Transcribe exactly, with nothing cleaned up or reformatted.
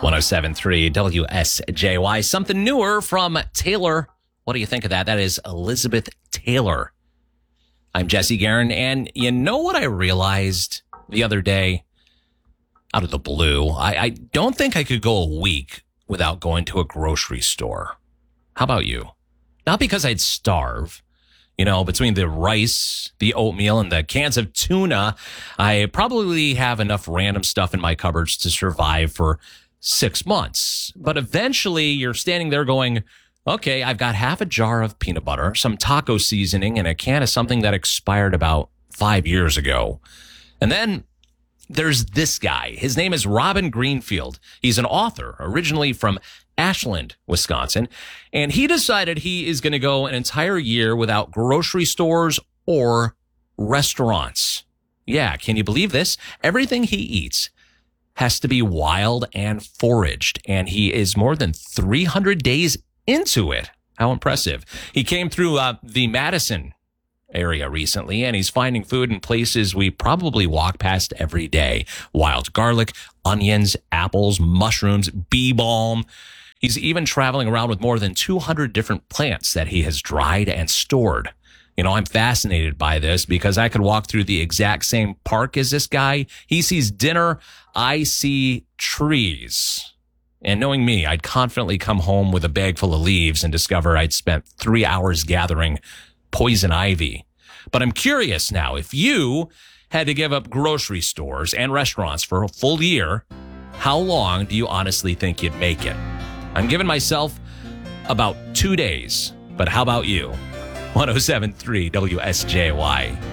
one oh seven point three W S J Y. Something newer from Taylor. What do you think of that? That is Elizabeth Taylor. I'm Jesse Guerin, and you know what I realized the other day? Out of the blue, I, I don't think I could go a week without going to a grocery store. How about you? Not because I'd starve. You know, between the rice, the oatmeal, and the cans of tuna, I probably have enough random stuff in my cupboards to survive for six months. But eventually you're standing there going, okay, I've got half a jar of peanut butter, some taco seasoning, and a can of something that expired about five years ago. And then there's this guy. His name is Robin Greenfield. He's an author, originally from Ashland, Wisconsin, and he decided he is going to go an entire year without grocery stores or restaurants. Yeah, can you believe this? Everything he eats has to be wild and foraged, and he is more than three hundred days into it. How impressive. He came through uh, the Madison area recently, and he's finding food in places we probably walk past every day. Wild garlic, onions, apples, mushrooms, bee balm. He's even traveling around with more than two hundred different plants that he has dried and stored. You know, I'm fascinated by this because I could walk through the exact same park as this guy. He sees dinner, I see trees. And knowing me, I'd confidently come home with a bag full of leaves and discover I'd spent three hours gathering poison ivy. But I'm curious now, if you had to give up grocery stores and restaurants for a full year, how long do you honestly think you'd make it? I'm giving myself about two days, but how about you? one oh seven point three W S J Y.